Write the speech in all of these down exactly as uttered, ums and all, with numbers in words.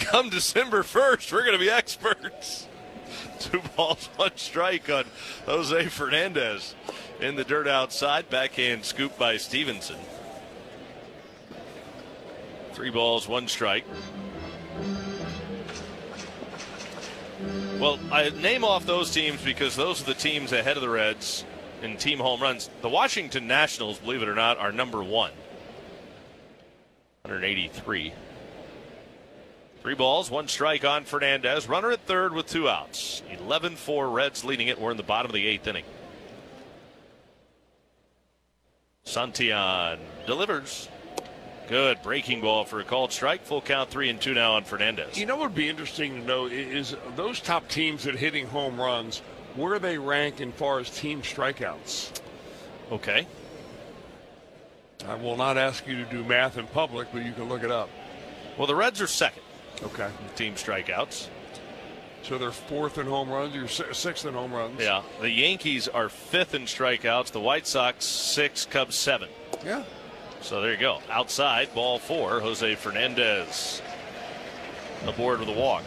come December first, we're going to be experts. Two balls, one strike on Jose Fernandez. In the dirt outside, backhand scoop by Stevenson. Three balls, one strike. Well, I name off those teams because those are the teams ahead of the Reds in team home runs. The Washington Nationals, believe it or not, are number one. one eighty-three. Three balls, one strike on Fernandez. Runner at third with two outs. eleven four Reds leading it. We're in the bottom of the eighth inning. Santillan delivers. Good breaking ball for a called strike. Full count, three and two now on Fernandez. You know what would be interesting to know is those top teams that are hitting home runs, where they rank as far as team strikeouts. Okay. I will not ask you to do math in public, but you can look it up. Well, the Reds are second. Okay. Team strikeouts. So they're fourth in home runs. You're sixth in home runs. Yeah. The Yankees are fifth in strikeouts. The White Sox six, Cubs seven. Yeah. So there you go. Outside, ball four. Jose Fernandez aboard with a walk.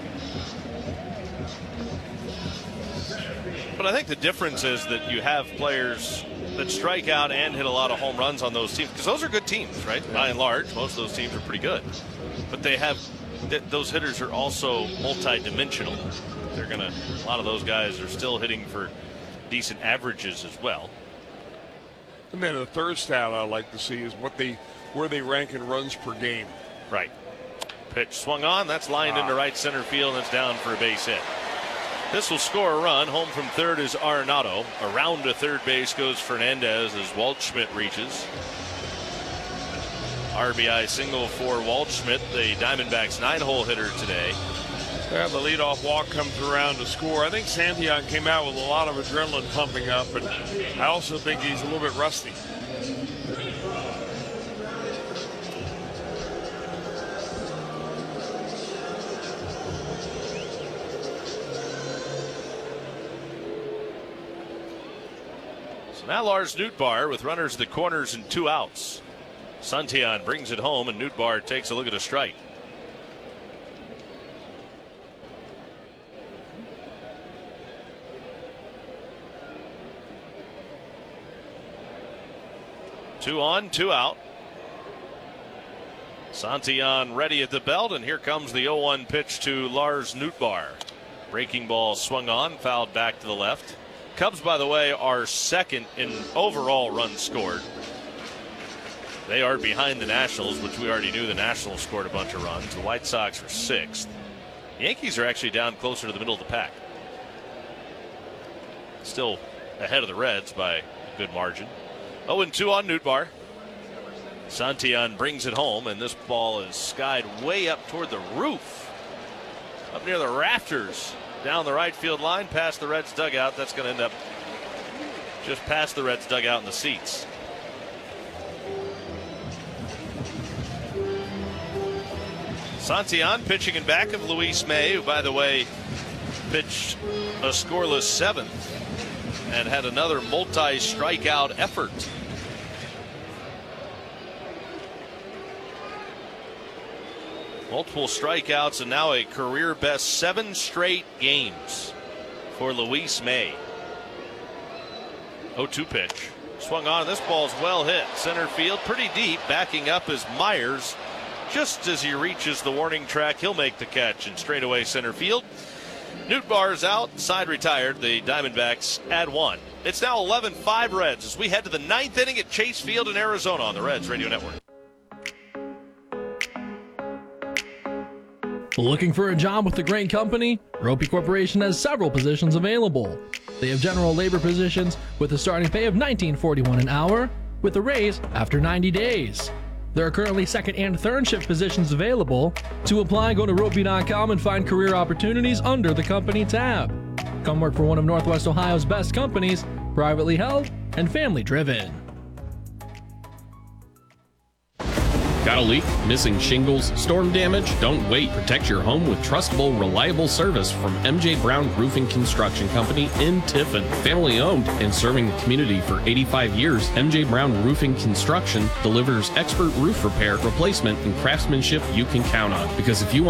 But I think the difference is that you have players that strike out and hit a lot of home runs on those teams, because those are good teams, right? By and large, most of those teams are pretty good. But they have th- those hitters are also multi-dimensional. They're gonna. A lot of those guys are still hitting for decent averages as well. And then the third stat I like to see is what they where they rank in runs per game. Right. Pitch swung on. That's lined ah. into right center field, and it's down for a base hit. This will score a run. Home from third is Arenado. Around to third base goes Fernandez as Waldschmidt reaches. R B I single for Waldschmidt, the Diamondbacks nine-hole hitter today. Yeah, the leadoff walk comes around to score. I think Santillan came out with a lot of adrenaline pumping up, and I also think he's a little bit rusty. So now Lars Nootbaar with runners at the corners and two outs. Santillan brings it home, and Nootbaar takes a look at a strike. Two on, two out. Santillan ready at the belt, and here comes the oh one pitch to Lars Nootbaar. Breaking ball swung on, fouled back to the left. Cubs, by the way, are second in overall runs scored. They are behind the Nationals, which we already knew the Nationals scored a bunch of runs. The White Sox are sixth. The Yankees are actually down closer to the middle of the pack. Still ahead of the Reds by a good margin. oh and two on Nootbaar. Santillan brings it home, and this ball is skied way up toward the roof. Up near the rafters. Down the right field line, past the Reds dugout. That's going to end up just past the Reds dugout in the seats. Santillan pitching in back of Luis May, who, by the way, pitched a scoreless seventh and had another multi-strikeout effort. Multiple strikeouts and now a career best seven straight games for Luis May. oh two pitch. Swung on. This ball's well hit. Center field, pretty deep. Backing up is Myers. Just as he reaches the warning track, he'll make the catch in straightaway center field. Nootbaar's out. Side retired. The Diamondbacks add one. It's now eleven five Reds as we head to the ninth inning at Chase Field in Arizona on the Reds Radio Network. Looking for a job with a great company? Ropey Corporation has several positions available. They have general labor positions with a starting pay of nineteen forty-one an hour with a raise after ninety days. There are currently second and third shift positions available. To apply, go to ropey dot com and find career opportunities under the company tab. Come work for one of Northwest Ohio's best companies, privately held and family driven. Got a leak? Missing shingles? Storm damage? Don't wait. Protect your home with trustable, reliable service from M J Brown Roofing Construction Company in Tiffin. Family owned and serving the community for eighty-five years, M J Brown Roofing Construction delivers expert roof repair, replacement, and craftsmanship you can count on. Because if you want